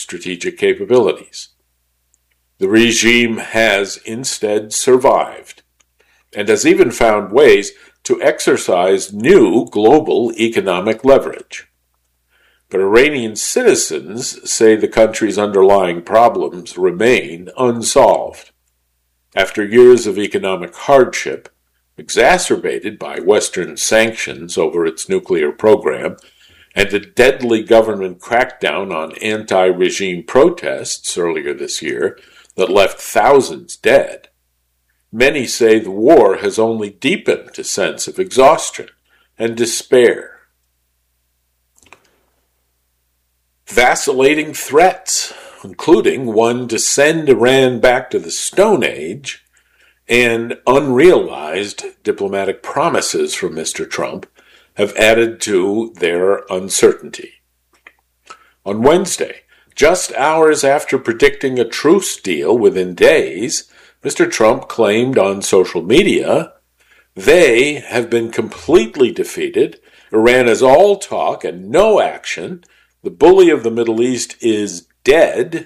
strategic capabilities. The regime has instead survived and has even found ways to exercise new global economic leverage. But Iranian citizens say the country's underlying problems remain unsolved. After years of economic hardship, exacerbated by Western sanctions over its nuclear program, and a deadly government crackdown on anti-regime protests earlier this year that left thousands dead, many say the war has only deepened a sense of exhaustion and despair. Vacillating threats, including one to send Iran back to the Stone Age, and unrealized diplomatic promises from Mr. Trump have added to their uncertainty. On Wednesday, just hours after predicting a truce deal within days, Mr. Trump claimed on social media, "They have been completely defeated. Iran is all talk and no action. The bully of the Middle East is dead."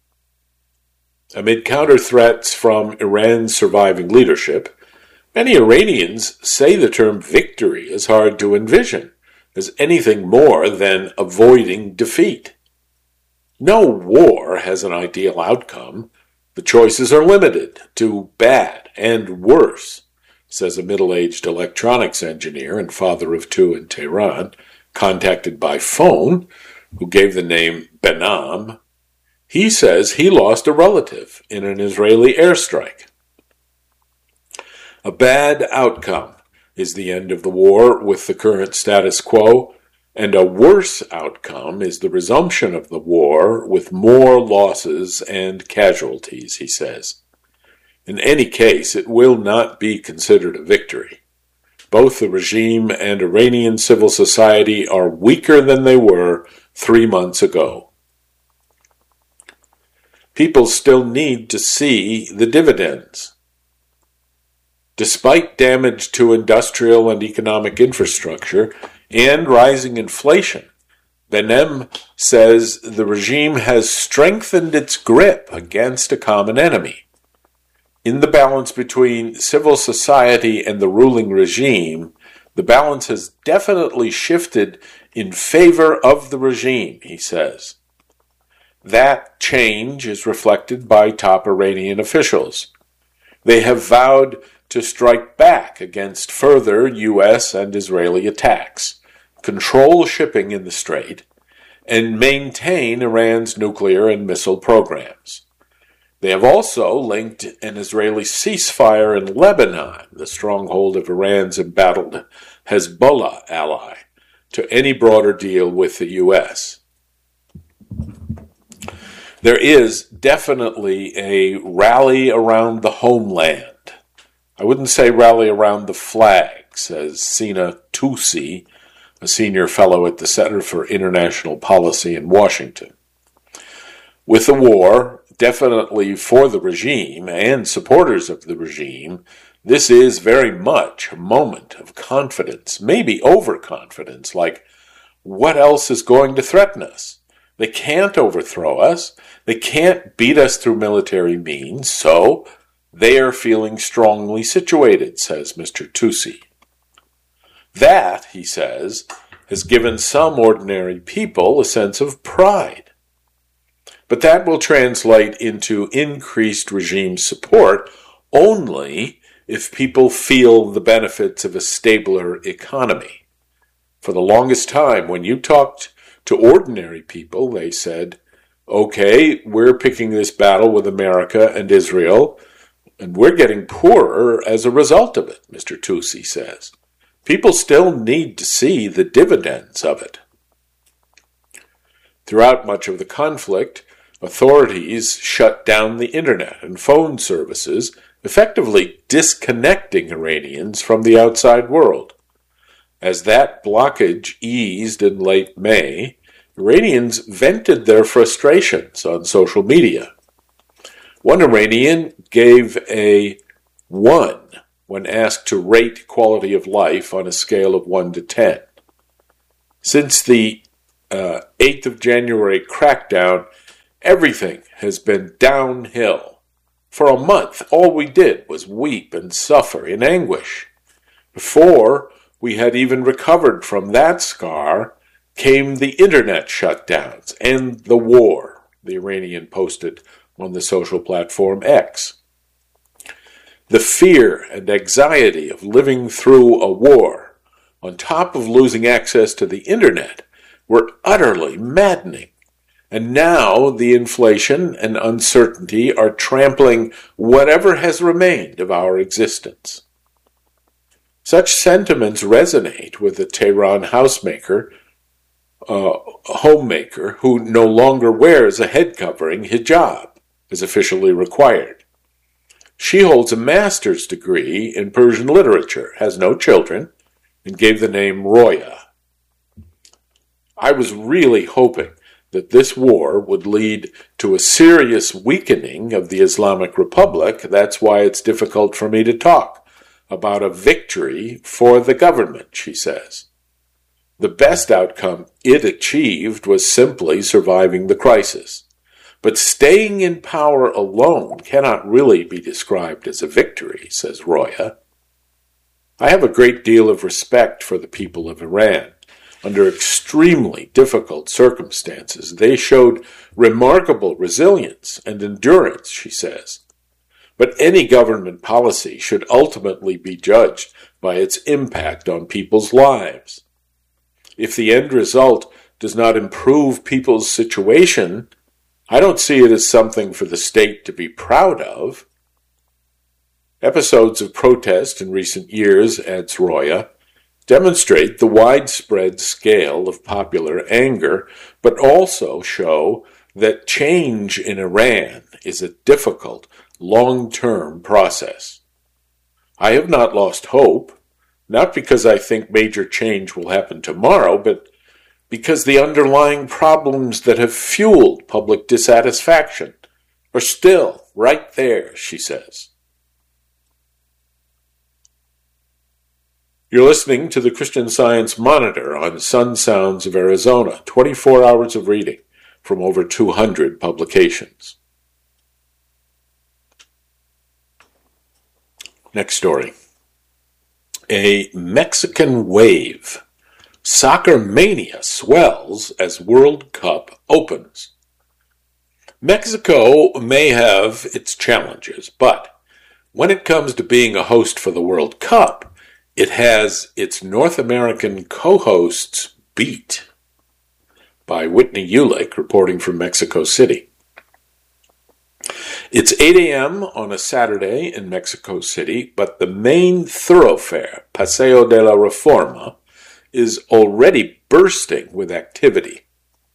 Amid counter-threats from Iran's surviving leadership, many Iranians say the term victory is hard to envision as anything more than avoiding defeat. No war has an ideal outcome. The choices are limited to bad and worse, says a middle-aged electronics engineer and father of two in Tehran, contacted by phone, who gave the name Benam. He says he lost a relative in an Israeli airstrike. A bad outcome is the end of the war with the current status quo, and a worse outcome is the resumption of the war with more losses and casualties, he says. In any case, it will not be considered a victory. Both the regime and Iranian civil society are weaker than they were 3 months ago. People still need to see the dividends. Despite damage to industrial and economic infrastructure and rising inflation, Benem says the regime has strengthened its grip against a common enemy. In the balance between civil society and the ruling regime, the balance has definitely shifted in favor of the regime, he says. That change is reflected by top Iranian officials. They have vowed to strike back against further U.S. and Israeli attacks, control shipping in the strait, and maintain Iran's nuclear and missile programs. They have also linked an Israeli ceasefire in Lebanon, the stronghold of Iran's embattled Hezbollah ally, to any broader deal with the U.S. There is definitely a rally around the homeland. I wouldn't say rally around the flag, says Sina Tusi, a senior fellow at the Center for International Policy in Washington. With the war, definitely for the regime and supporters of the regime, this is very much a moment of confidence, maybe overconfidence, like, what else is going to threaten us? They can't overthrow us. They can't beat us through military means, so they are feeling strongly situated, says Mr. Tusi. That, he says, has given some ordinary people a sense of pride. But that will translate into increased regime support only if people feel the benefits of a stabler economy. For the longest time, when you talked to ordinary people, they said, okay, we're picking this battle with America and Israel, and we're getting poorer as a result of it, Mr. Tusi says. People still need to see the dividends of it. Throughout much of the conflict, authorities shut down the internet and phone services, effectively disconnecting Iranians from the outside world. As that blockage eased in late May, Iranians vented their frustrations on social media. One Iranian gave a 1 when asked to rate quality of life on a scale of 1 to 10. Since the 8th of January crackdown, Everything has been downhill. For a month, all we did was weep and suffer in anguish. Before we had even recovered from that scar, came the internet shutdowns and the war, the Iranian posted on the social platform X. The fear and anxiety of living through a war, on top of losing access to the internet, were utterly maddening. And now the inflation and uncertainty are trampling whatever has remained of our existence. Such sentiments resonate with the Tehran homemaker who no longer wears a head covering hijab, as officially required. She holds a master's degree in Persian literature, has no children, and gave the name Roya. I was really hoping that this war would lead to a serious weakening of the Islamic Republic. That's why it's difficult for me to talk about a victory for the government, she says. The best outcome it achieved was simply surviving the crisis. But staying in power alone cannot really be described as a victory, says Roya. I have a great deal of respect for the people of Iran. Under extremely difficult circumstances, they showed remarkable resilience and endurance, she says. But any government policy should ultimately be judged by its impact on people's lives. If the end result does not improve people's situation, I don't see it as something for the state to be proud of. Episodes of protest in recent years, adds Roya, demonstrate the widespread scale of popular anger, but also show that change in Iran is a difficult, long-term process. I have not lost hope, not because I think major change will happen tomorrow, but because the underlying problems that have fueled public dissatisfaction are still right there, she says. You're listening to the Christian Science Monitor on Sun Sounds of Arizona, 24 hours of reading from over 200 publications. Next story. A Mexican wave. Soccer mania swells as World Cup opens. Mexico may have its challenges, but when it comes to being a host for the World Cup, it has its North American co-hosts beat. By Whitney Ulick, reporting from Mexico City. It's 8 a.m. on a Saturday in Mexico City, but the main thoroughfare, Paseo de la Reforma, is already bursting with activity.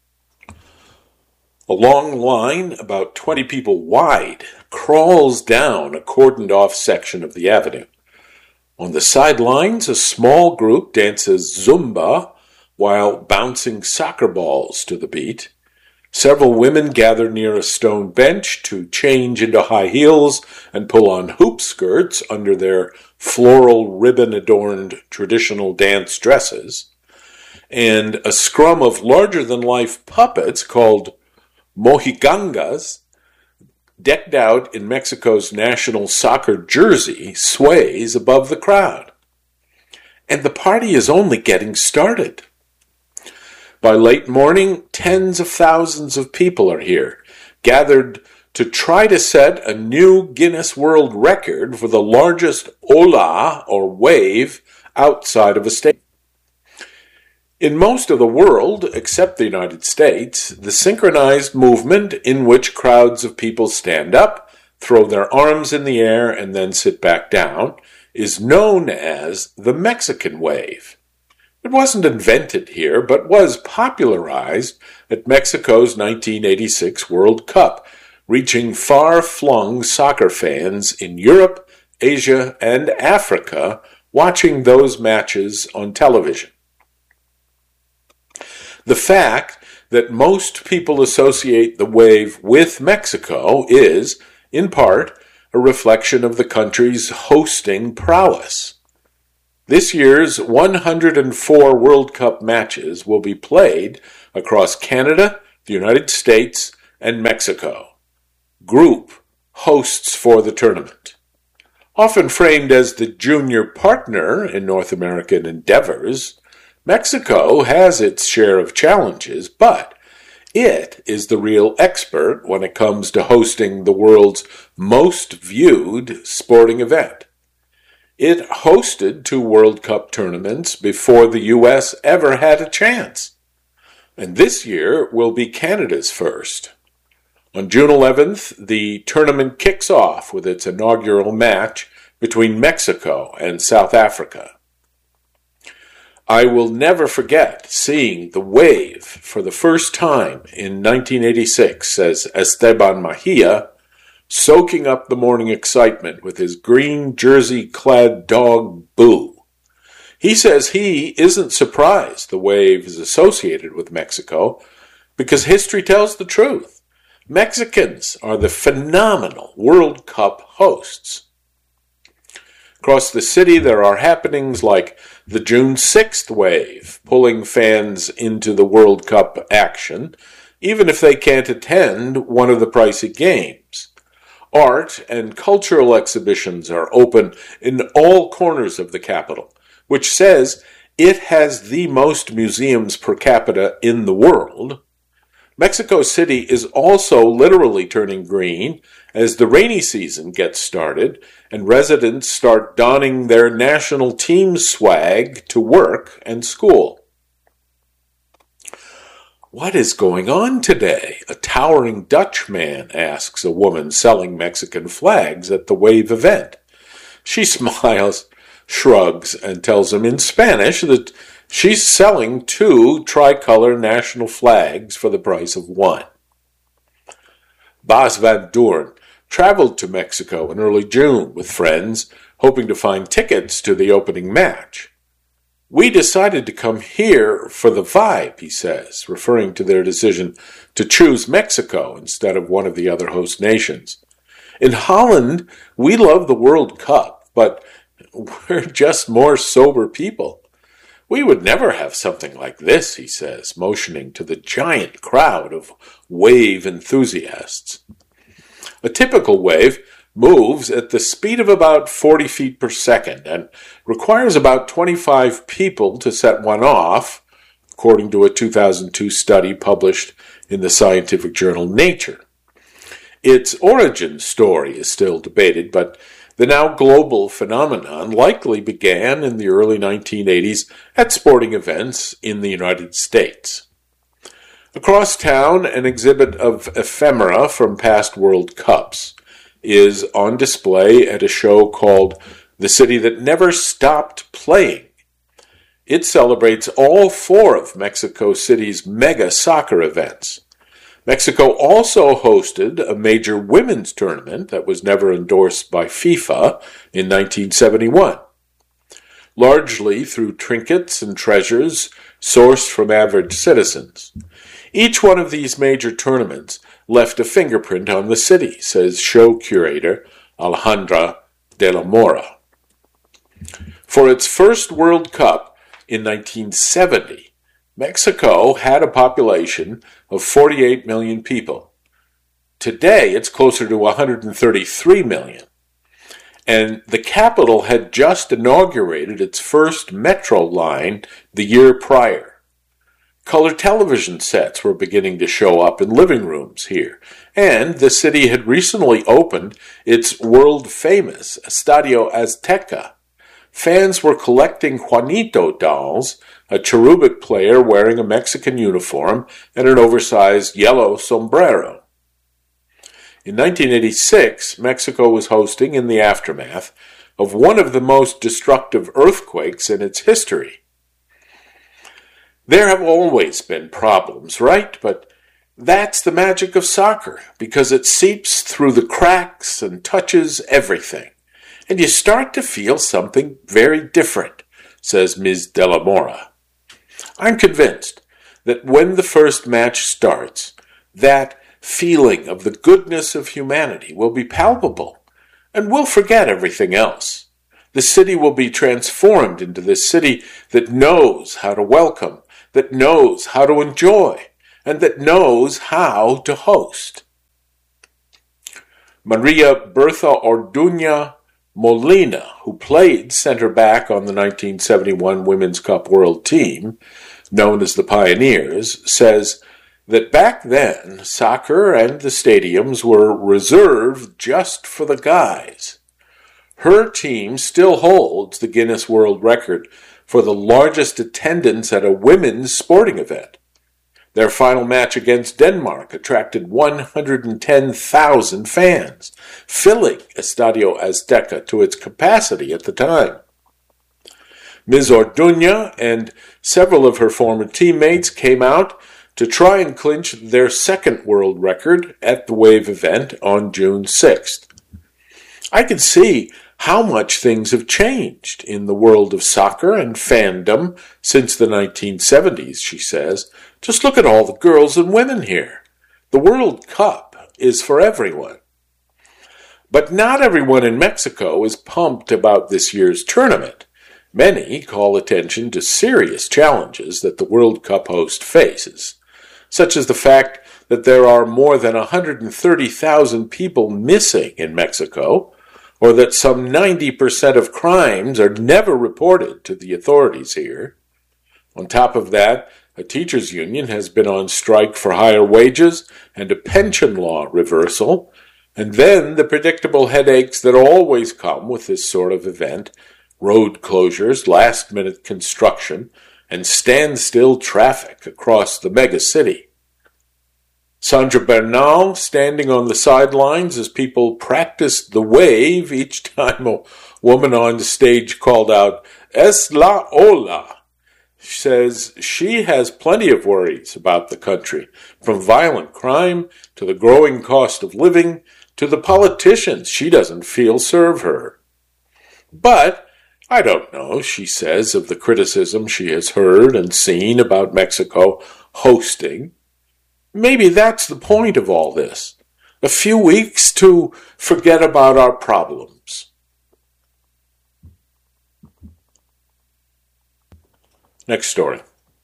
A long line, about 20 people wide, crawls down a cordoned-off section of the avenue. On the sidelines, a small group dances Zumba while bouncing soccer balls to the beat. Several women gather near a stone bench to change into high heels and pull on hoop skirts under their floral ribbon-adorned traditional dance dresses. And a scrum of larger-than-life puppets called mojigangas, decked out in Mexico's national soccer jersey, sways above the crowd. And the party is only getting started. By late morning, tens of thousands of people are here, gathered to try to set a new Guinness World Record for the largest ola, or wave, outside of a stadium. In most of the world, except the United States, the synchronized movement in which crowds of people stand up, throw their arms in the air, and then sit back down is known as the Mexican wave. It wasn't invented here, but was popularized at Mexico's 1986 World Cup, reaching far-flung soccer fans in Europe, Asia, and Africa watching those matches on television. The fact that most people associate the wave with Mexico is, in part, a reflection of the country's hosting prowess. This year's 104 World Cup matches will be played across Canada, the United States, and Mexico. Group hosts for the tournament. Often framed as the junior partner in North American endeavors, Mexico has its share of challenges, but it is the real expert when it comes to hosting the world's most viewed sporting event. It hosted 2 World Cup tournaments before the U.S. ever had a chance. And this year will be Canada's first. On June 11th, the tournament kicks off with its inaugural match between Mexico and South Africa. I will never forget seeing the wave for the first time in 1986, says Esteban Mejia, soaking up the morning excitement with his green jersey-clad dog, Boo. He says he isn't surprised the wave is associated with Mexico because history tells the truth. Mexicans are the phenomenal World Cup hosts. Across the city, there are happenings like the June 6th wave, pulling fans into the World Cup action, even if they can't attend one of the pricey games. Art and cultural exhibitions are open in all corners of the capital, which says it has the most museums per capita in the world. Mexico City is also literally turning green as the rainy season gets started and residents start donning their national team swag to work and school. What is going on today? A towering Dutch man asks a woman selling Mexican flags at the Wave event. She smiles, shrugs, and tells him in Spanish that she's selling 2 tricolor national flags for the price of 1. Bas van Doorn traveled to Mexico in early June with friends, hoping to find tickets to the opening match. We decided to come here for the vibe, he says, referring to their decision to choose Mexico instead of one of the other host nations. In Holland, we love the World Cup, but we're just more sober people. We would never have something like this, he says, motioning to the giant crowd of wave enthusiasts. A typical wave moves at the speed of about 40 feet per second and requires about 25 people to set one off, according to a 2002 study published in the scientific journal Nature. Its origin story is still debated, but the now global phenomenon likely began in the early 1980s at sporting events in the United States. Across town, an exhibit of ephemera from past World Cups is on display at a show called The City That Never Stopped Playing. It celebrates all 4 of Mexico City's mega soccer events. Mexico also hosted a major women's tournament that was never endorsed by FIFA in 1971. Largely through trinkets and treasures sourced from average citizens. Each one of these major tournaments left a fingerprint on the city, says show curator Alejandra de la Mora. For its first World Cup in 1970, Mexico had a population of 48 million people. Today, it's closer to 133 million. And the capital had just inaugurated its first metro line the year prior. Color television sets were beginning to show up in living rooms here, and the city had recently opened its world-famous Estadio Azteca. Fans were collecting Juanito dolls, a cherubic player wearing a Mexican uniform and an oversized yellow sombrero. In 1986, Mexico was hosting in the aftermath of one of the most destructive earthquakes in its history. There have always been problems, right? But that's the magic of soccer, because it seeps through the cracks and touches everything. And you start to feel something very different, says Ms. de la Mora. I'm convinced that when the first match starts, that feeling of the goodness of humanity will be palpable, and we'll forget everything else. The city will be transformed into this city that knows how to welcome, that knows how to enjoy, and that knows how to host. Maria Bertha Orduña Molina, who played center back on the 1971 Women's Cup World Team, known as the Pioneers, says that back then, soccer and the stadiums were reserved just for the guys. Her team still holds the Guinness World Record for the largest attendance at a women's sporting event. Their final match against Denmark attracted 110,000 fans, filling Estadio Azteca to its capacity at the time. Ms. Orduña and several of her former teammates came out to try and clinch their second world record at the Wave event on June 6th. I can see how much things have changed in the world of soccer and fandom since the 1970s, she says. Just look at all the girls and women here. The World Cup is for everyone. But not everyone in Mexico is pumped about this year's tournament. Many call attention to serious challenges that the World Cup host faces, such as the fact that there are more than 130,000 people missing in Mexico, or that some 90% of crimes are never reported to the authorities here. On top of that, a teachers' union has been on strike for higher wages and a pension law reversal, and then the predictable headaches that always come with this sort of event: road closures, last-minute construction, and standstill traffic across the megacity. Sandra Bernal standing on the sidelines as people practiced the wave each time a woman on the stage called out, "Es la ola," says she has plenty of worries about the country, from violent crime to the growing cost of living to the politicians she doesn't feel serve her. But I don't know, she says, of the criticism she has heard and seen about Mexico hosting. Maybe that's the point of all this. A few weeks to forget about our problems. Next story.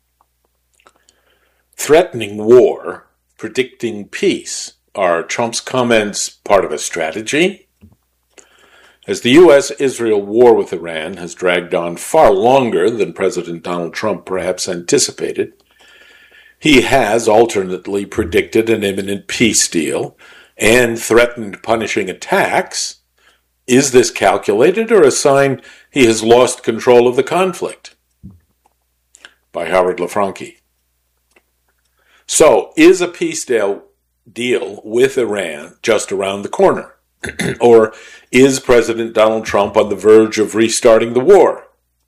Threatening war, predicting peace. Are Trump's comments part of a strategy? As the U.S.-Israel war with Iran has dragged on far longer than President Donald Trump perhaps anticipated, he has alternately predicted an imminent peace deal and threatened punishing attacks. Is this calculated or a sign he has lost control of the conflict? By Howard LaFranchi. So, is a peace deal with Iran just around the corner? Or is President Donald Trump on the verge of restarting the war?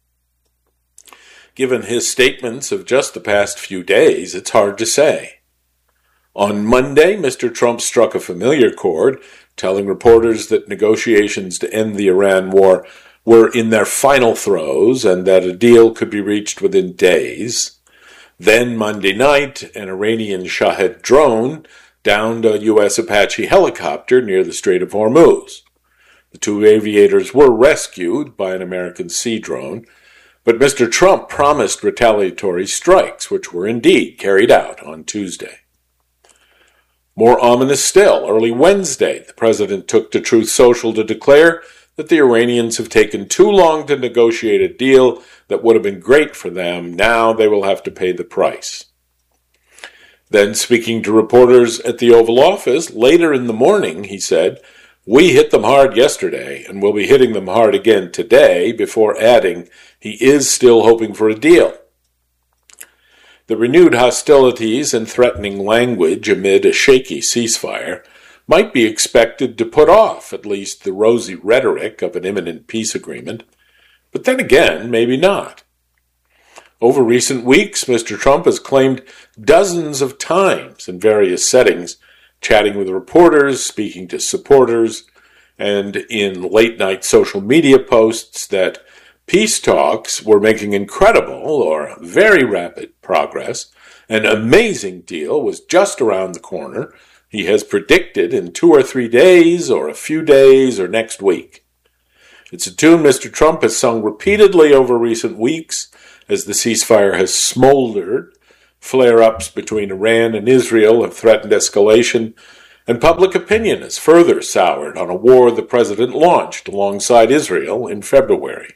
Given his statements of just the past few days, it's hard to say. On Monday, Mr. Trump struck a familiar chord, telling reporters that negotiations to end the Iran war were in their final throes and that a deal could be reached within days. Then Monday night, an Iranian Shahed drone downed a U.S. Apache helicopter near the Strait of Hormuz. The two aviators were rescued by an American Sea drone, but Mr. Trump promised retaliatory strikes, which were indeed carried out on Tuesday. More ominous still, early Wednesday, the president took to Truth Social to declare that the Iranians have taken too long to negotiate a deal that would have been great for them. Now they will have to pay the price. Then, speaking to reporters at the Oval Office, later in the morning, he said, "We hit them hard yesterday, and we'll be hitting them hard again today," before adding he is still hoping for a deal. The renewed hostilities and threatening language amid a shaky ceasefire might be expected to put off at least the rosy rhetoric of an imminent peace agreement, but then again, maybe not. Over recent weeks, Mr. Trump has claimed dozens of times in various settings, chatting with reporters, speaking to supporters, and in late-night social media posts that peace talks were making incredible or very rapid progress. An amazing deal was just around the corner. He has predicted in 2 or 3 days or a few days or next week. It's a tune Mr. Trump has sung repeatedly over recent weeks as the ceasefire has smoldered Flare-ups between Iran and Israel have threatened escalation, and public opinion has further soured on a war the president launched alongside Israel in February.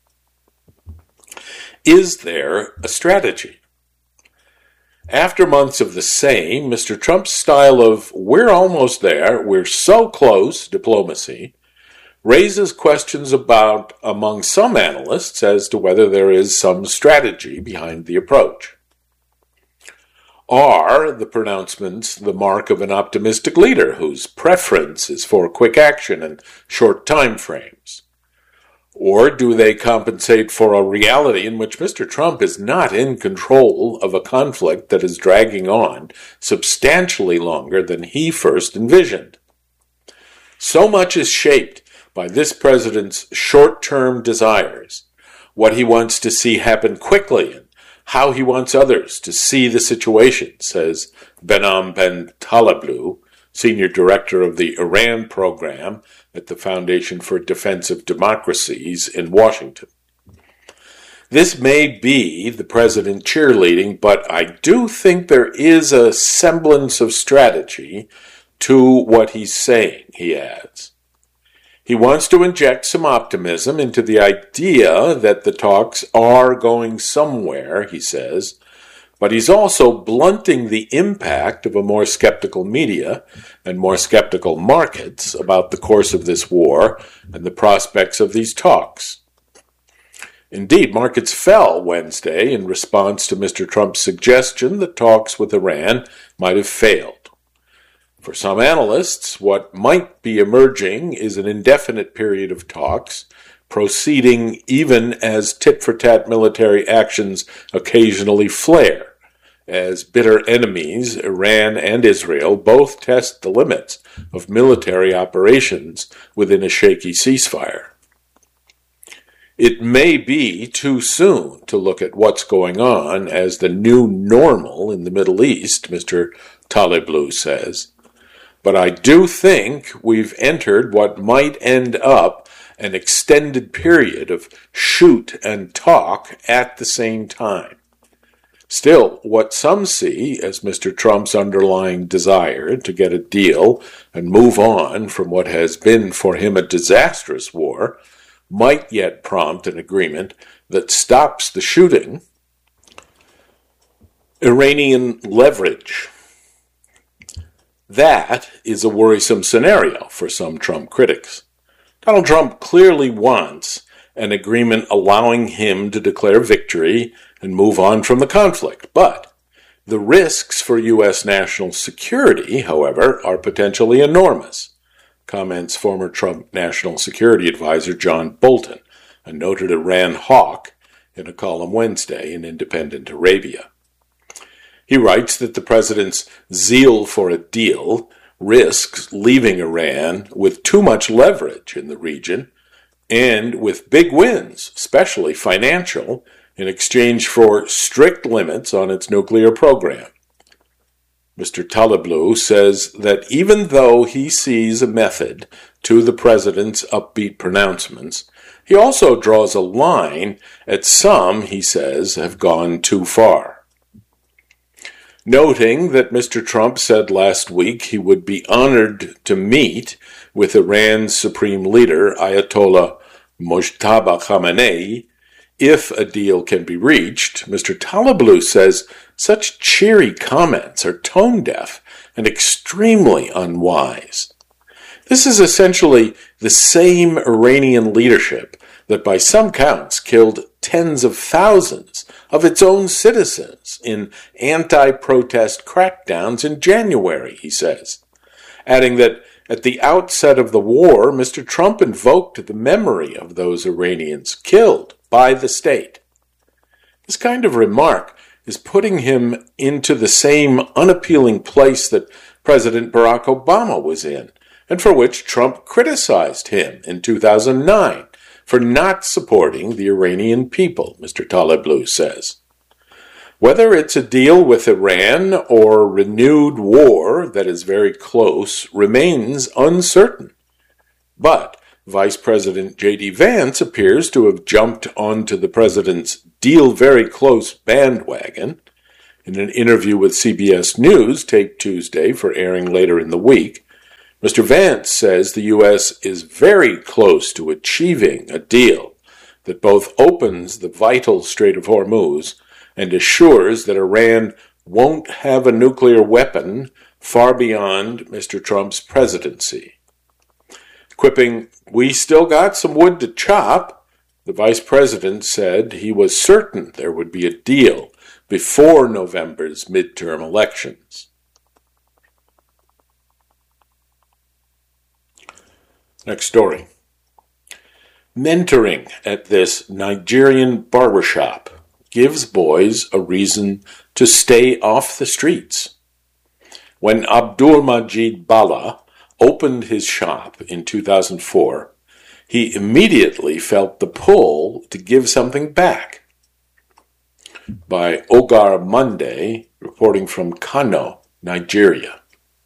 Is there a strategy? After months of the same, Mr. Trump's style of "we're almost there, we're so close" diplomacy raises questions among some analysts as to whether there is some strategy behind the approach. Are the pronouncements the mark of an optimistic leader whose preference is for quick action and short time frames? Or do they compensate for a reality in which Mr. Trump is not in control of a conflict that is dragging on substantially longer than he first envisioned? So much is shaped by this president's short-term desires, what he wants to see happen quickly and how he wants others to see the situation, says Behnam Ben Taleblu, Senior Director of the Iran Program at the Foundation for Defense of Democracies in Washington. This may be the president cheerleading, but I do think there is a semblance of strategy to what he's saying, he adds. He wants to inject some optimism into the idea that the talks are going somewhere, he says, but he's also blunting the impact of a more skeptical media and more skeptical markets about the course of this war and the prospects of these talks. Indeed, markets fell Wednesday in response to Mr. Trump's suggestion that talks with Iran might have failed. For some analysts, what might be emerging is an indefinite period of talks, proceeding even as tit-for-tat military actions occasionally flare, as bitter enemies, Iran and Israel, both test the limits of military operations within a shaky ceasefire. It may be too soon to look at what's going on as the new normal in the Middle East, Mr. Taleblu says. But I do think we've entered what might end up an extended period of shoot and talk at the same time. Still, what some see as Mr. Trump's underlying desire to get a deal and move on from what has been for him a disastrous war might yet prompt an agreement that stops the shooting. Iranian leverage. That is a worrisome scenario for some Trump critics. Donald Trump clearly wants an agreement allowing him to declare victory and move on from the conflict. But the risks for U.S. national security, however, are potentially enormous, comments former Trump National Security Advisor John Bolton, a noted Iran hawk, in a column Wednesday in Independent Arabia. He writes that the president's zeal for a deal risks leaving Iran with too much leverage in the region and with big wins, especially financial, in exchange for strict limits on its nuclear program. Mr. Taleblu says that even though he sees a method to the president's upbeat pronouncements, he also draws a line at some, he says, have gone too far. Noting that Mr. Trump said last week he would be honored to meet with Iran's supreme leader, Ayatollah Mojtaba Khamenei, if a deal can be reached, Mr. Taleblu says such cheery comments are tone-deaf and extremely unwise. This is essentially the same Iranian leadership that by some counts killed tens of thousands of its own citizens in anti-protest crackdowns in January, he says, adding that at the outset of the war, Mr. Trump invoked the memory of those Iranians killed by the state. This kind of remark is putting him into the same unappealing place that President Barack Obama was in, and for which Trump criticized him in 2009 for not supporting the Iranian people, Mr. Taleblu says. Whether it's a deal with Iran or renewed war that is very close remains uncertain. But Vice President J.D. Vance appears to have jumped onto the president's deal very close bandwagon. In an interview with CBS News, taped Tuesday for airing later in the week, Mr. Vance says the U.S. is very close to achieving a deal that both opens the vital Strait of Hormuz and assures that Iran won't have a nuclear weapon far beyond Mr. Trump's presidency. Quipping, "We still got some wood to chop," the vice president said he was certain there would be a deal before November's midterm elections. Next story. Mentoring at this Nigerian barbershop gives boys a reason to stay off the streets. When Abdul-Majid Bala opened his shop in 2004, he immediately felt the pull to give something back. By Ogar Monday, reporting from Kano, Nigeria.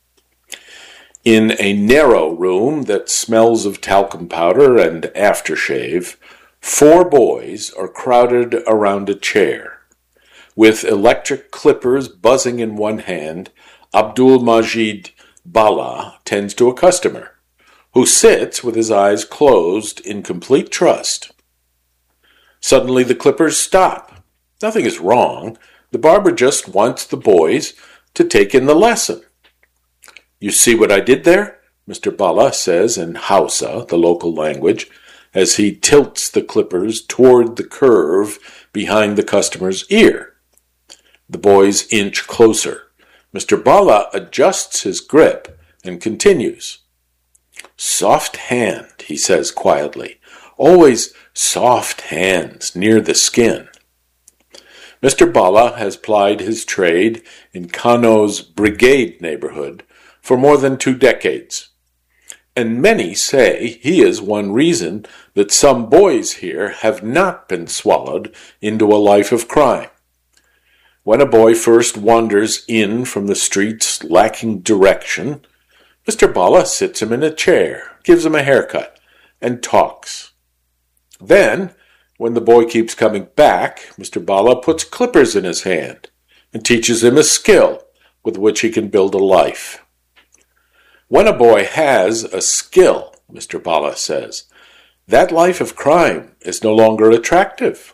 In a narrow room that smells of talcum powder and aftershave, 4 boys are crowded around a chair. With electric clippers buzzing in one hand, Abdul-Majid Bala tends to a customer, who sits with his eyes closed in complete trust. Suddenly the clippers stop. Nothing is wrong. The barber just wants the boys to take in the lesson. "You see what I did there?" Mr. Bala says in Hausa, the local language, as he tilts the clippers toward the curve behind the customer's ear. The boys inch closer. Mr. Bala adjusts his grip and continues. "Soft hand," he says quietly. "Always soft hands near the skin." Mr. Bala has plied his trade in Kano's Brigade neighborhood for more than 2 decades, and many say he is one reason that some boys here have not been swallowed into a life of crime. When a boy first wanders in from the streets lacking direction, Mr. Bala sits him in a chair, gives him a haircut, and talks. Then, when the boy keeps coming back, Mr. Bala puts clippers in his hand and teaches him a skill with which he can build a life. When a boy has a skill, Mr. Bala says, that life of crime is no longer attractive.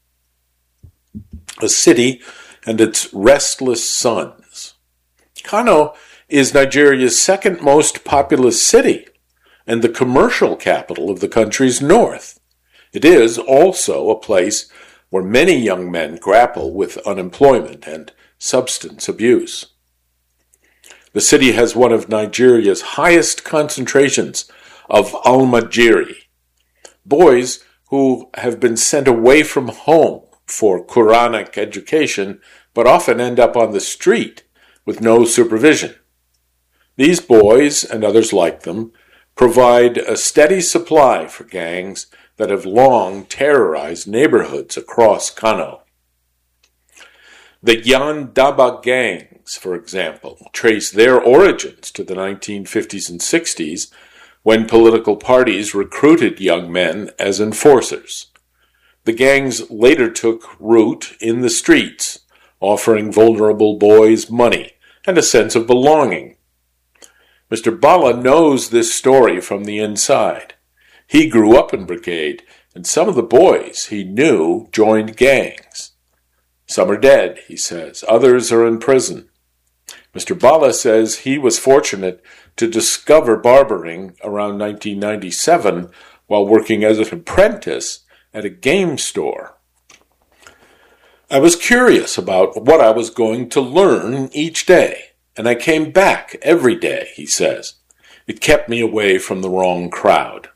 A city and its restless sons. Kano is Nigeria's second most populous city and the commercial capital of the country's north. It is also a place where many young men grapple with unemployment and substance abuse. The city has one of Nigeria's highest concentrations of almajiri, boys who have been sent away from home for Quranic education, but often end up on the street with no supervision. These boys, and others like them, provide a steady supply for gangs that have long terrorized neighborhoods across Kano. The Yan Daba gangs, for example, trace their origins to the 1950s and 60s when political parties recruited young men as enforcers. The gangs later took root in the streets, offering vulnerable boys money and a sense of belonging. Mr. Bala knows this story from the inside. He grew up in Brigade, and some of the boys he knew joined gangs. Some are dead, he says. Others are in prison. Mr. Bala says he was fortunate to discover barbering around 1997 while working as an apprentice at a game store. I was curious about what I was going to learn each day, and I came back every day, he says. It kept me away from the wrong crowd.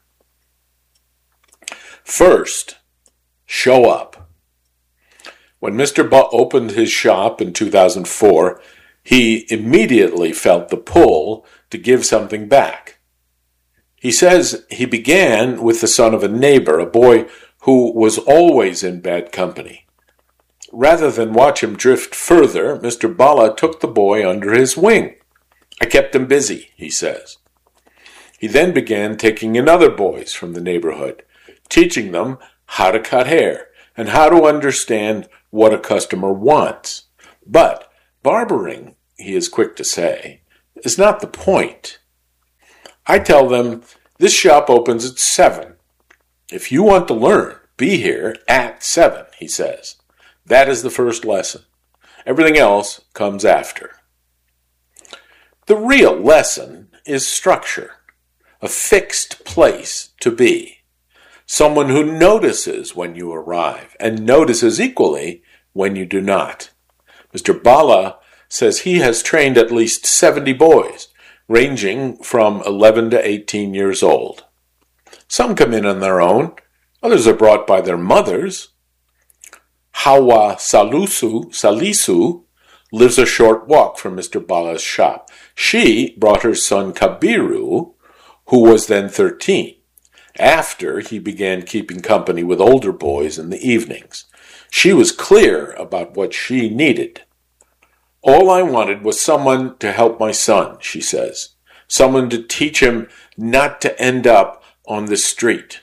First, show up. When Mr. Butt opened his shop in 2004, he immediately felt the pull to give something back. He says he began with the son of a neighbor, a boy who was always in bad company. Rather than watch him drift further, Mr. Bala took the boy under his wing. I kept him busy, he says. He then began taking in other boys from the neighborhood, teaching them how to cut hair and how to understand what a customer wants. But barbering, he is quick to say, is not the point. I tell them, this shop opens at 7. If you want to learn, be here at 7, he says. That is the first lesson. Everything else comes after. The real lesson is structure, a fixed place to be. Someone who notices when you arrive and notices equally when you do not. Mr. Bala says he has trained at least 70 boys, ranging from 11 to 18 years old. Some come in on their own, others are brought by their mothers. Hawa Salisu lives a short walk from Mr. Bala's shop. She brought her son Kabiru, who was then 13, after he began keeping company with older boys in the evenings. She was clear about what she needed. All I wanted was someone to help my son, she says. Someone to teach him not to end up on the street.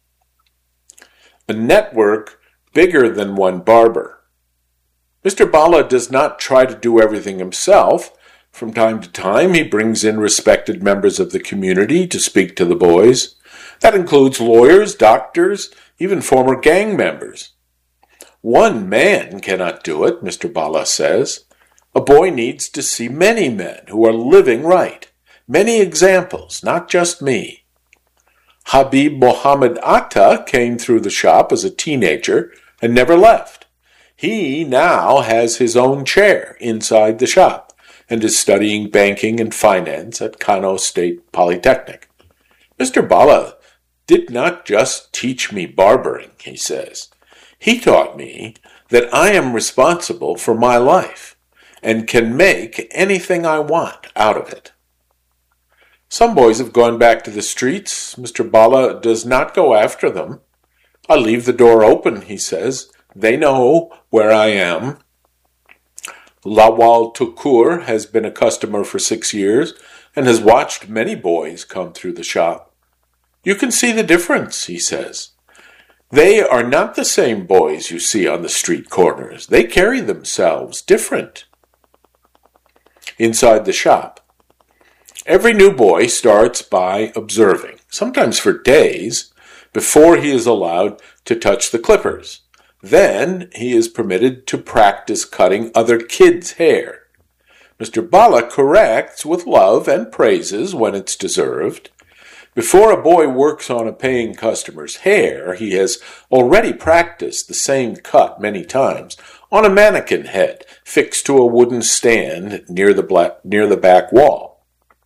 A network bigger than one barber. Mr. Bala does not try to do everything himself. From time to time, he brings in respected members of the community to speak to the boys. That includes lawyers, doctors, even former gang members. One man cannot do it, Mr. Bala says. A boy needs to see many men who are living right, many examples, not just me. Habib Mohammed Atta came through the shop as a teenager and never left. He now has his own chair inside the shop and is studying banking and finance at Kano State Polytechnic. Mr. Bala did not just teach me barbering, he says. He taught me that I am responsible for my life and can make anything I want out of it. Some boys have gone back to the streets. Mr. Bala does not go after them. I leave the door open, he says. They know where I am. Lawal Tukur has been a customer for 6 years and has watched many boys come through the shop. You can see the difference, he says. They are not the same boys you see on the street corners. They carry themselves different. Inside the shop, every new boy starts by observing, sometimes for days, before he is allowed to touch the clippers. Then he is permitted to practice cutting other kids' hair. Mr. Bala corrects with love and praises when it's deserved. Before a boy works on a paying customer's hair, he has already practiced the same cut many times on a mannequin head fixed to a wooden stand near the back wall.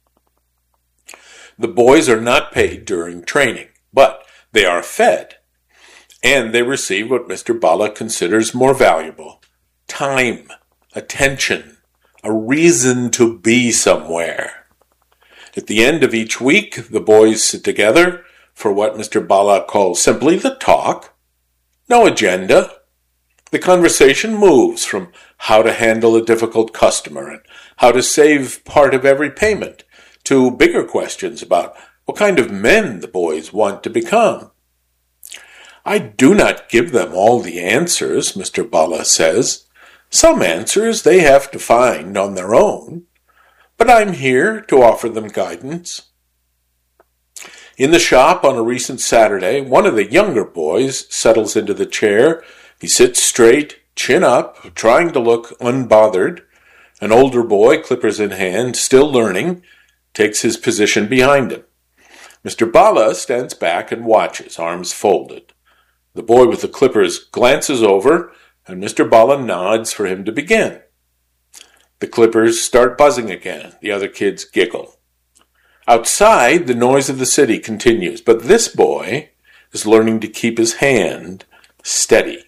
The boys are not paid during training, but they are fed, and they receive what Mr. Bala considers more valuable: time, attention, a reason to be somewhere. At the end of each week, the boys sit together for what Mr. Bala calls simply the talk. No agenda. The conversation moves from how to handle a difficult customer and how to save part of every payment to bigger questions about what kind of men the boys want to become. I do not give them all the answers, Mr. Bala says. Some answers they have to find on their own. But I'm here to offer them guidance. In the shop on a recent Saturday, one of the younger boys settles into the chair. He sits straight, chin up, trying to look unbothered. An older boy, clippers in hand, still learning, takes his position behind him. Mr. Bala stands back and watches, arms folded. The boy with the clippers glances over, and Mr. Bala nods for him to begin. The clippers start buzzing again. The other kids giggle. Outside, the noise of the city continues, but this boy is learning to keep his hand steady.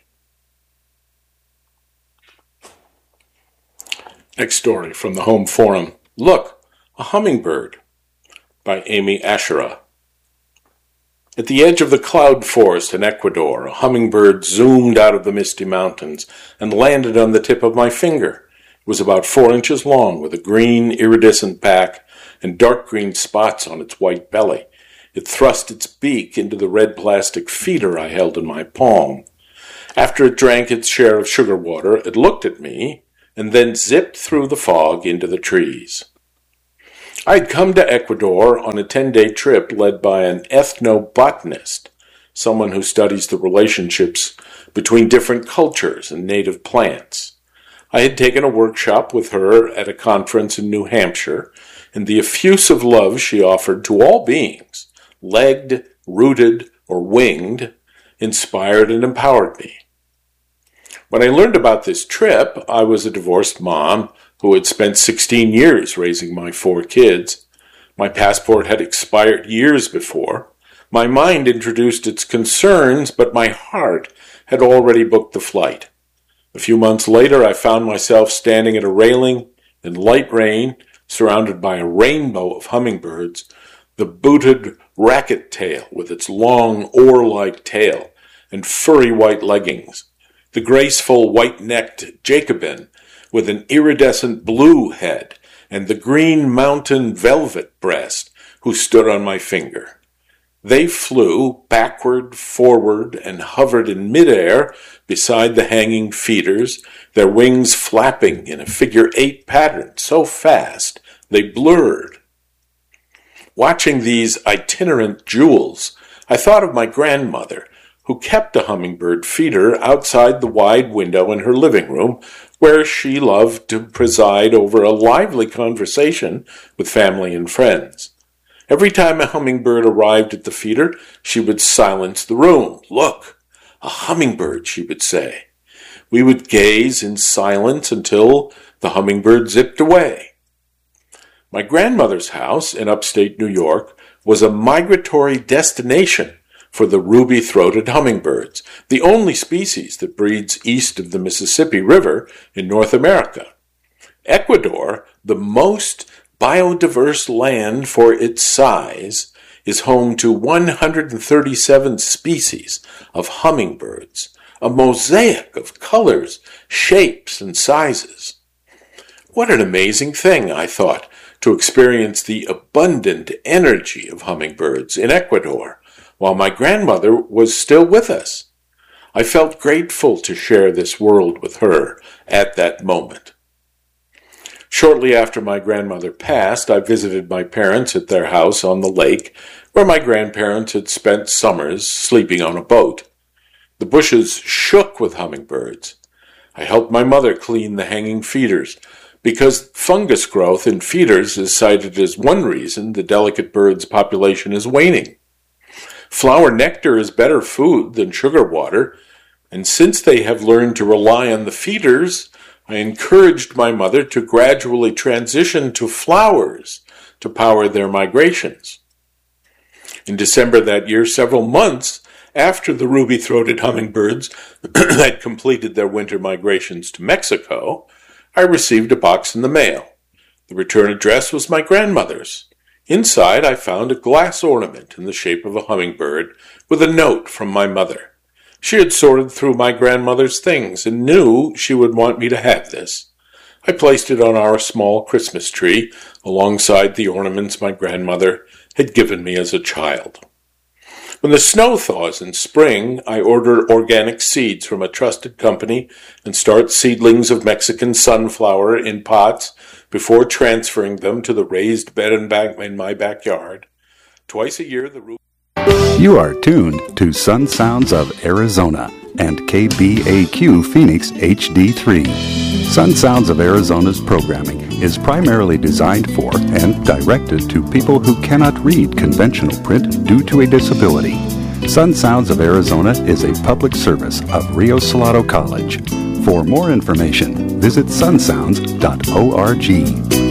Next story from the Home Forum. Look, a hummingbird, by Amy Asherah. At the edge of the cloud forest in Ecuador, a hummingbird zoomed out of the misty mountains and landed on the tip of my finger. It was about 4 inches long, with a green, iridescent back and dark green spots on its white belly. It thrust its beak into the red plastic feeder I held in my palm. After it drank its share of sugar water, it looked at me and then zipped through the fog into the trees. I'd come to Ecuador on a 10-day trip led by an ethnobotanist, someone who studies the relationships between different cultures and native plants. I had taken a workshop with her at a conference in New Hampshire, and the effusive love she offered to all beings, legged, rooted, or winged, inspired and empowered me. When I learned about this trip, I was a divorced mom who had spent 16 years raising my 4 kids. My passport had expired years before. My mind introduced its concerns, but my heart had already booked the flight. A few months later, I found myself standing at a railing in light rain, surrounded by a rainbow of hummingbirds, the booted racket-tail with its long oar-like tail and furry white leggings, the graceful white-necked Jacobin with an iridescent blue head, and the green mountain velvet breast who stood on my finger. They flew backward, forward, and hovered in midair beside the hanging feeders, their wings flapping in a figure-8 pattern so fast they blurred. Watching these itinerant jewels, I thought of my grandmother, who kept a hummingbird feeder outside the wide window in her living room, where she loved to preside over a lively conversation with family and friends. Every time a hummingbird arrived at the feeder, she would silence the room. "Look, a hummingbird," she would say. We would gaze in silence until the hummingbird zipped away. My grandmother's house in upstate New York was a migratory destination for the ruby-throated hummingbirds, the only species that breeds east of the Mississippi River in North America. Ecuador, the most biodiverse land for its size, is home to 137 species of hummingbirds, a mosaic of colors, shapes, and sizes. What an amazing thing, I thought, to experience the abundant energy of hummingbirds in Ecuador, while my grandmother was still with us. I felt grateful to share this world with her at that moment. Shortly after my grandmother passed, I visited my parents at their house on the lake, where my grandparents had spent summers sleeping on a boat. The bushes shook with hummingbirds. I helped my mother clean the hanging feeders, because fungus growth in feeders is cited as one reason the delicate bird's population is waning. Flower nectar is better food than sugar water, and since they have learned to rely on the feeders, I encouraged my mother to gradually transition to flowers to power their migrations. In December that year, several months after the ruby-throated hummingbirds had completed their winter migrations to Mexico, I received a box in the mail. The return address was my grandmother's. Inside, I found a glass ornament in the shape of a hummingbird with a note from my mother. She had sorted through my grandmother's things and knew she would want me to have this. I placed it on our small Christmas tree alongside the ornaments my grandmother had given me as a child. When the snow thaws in spring, I order organic seeds from a trusted company and start seedlings of Mexican sunflower in pots before transferring them to the raised bed and bank in my backyard. Twice a year, You are tuned to Sun Sounds of Arizona and KBAQ Phoenix HD3. Sun Sounds of Arizona's programming is primarily designed for and directed to people who cannot read conventional print due to a disability. Sun Sounds of Arizona is a public service of Rio Salado College. For more information, visit sunsounds.org.